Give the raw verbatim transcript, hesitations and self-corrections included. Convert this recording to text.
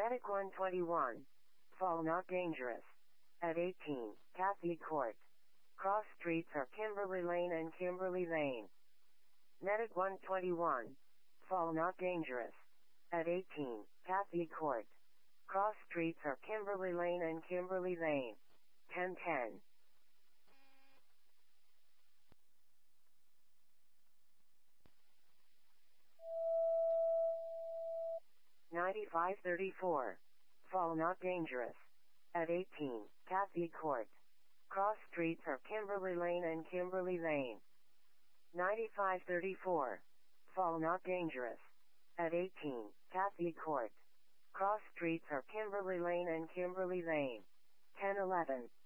Medic one twenty-one. Fall not dangerous. At eighteen, Cathy Court. Cross streets are Kimberly Lane and Kimberly Lane. Medic one twenty-one. Fall not dangerous. At eighteen, Cathy Court. Cross streets are Kimberly Lane and Kimberly Lane. ten ten. ninety-five thirty-four. Fall not dangerous. At eighteen, Cathy Court. Cross streets are Kimberly Lane and Kimberly Lane. ninety-five thirty-four. Fall not dangerous. At eighteen, Cathy Court. Cross streets are Kimberly Lane and Kimberly Lane. ten eleven.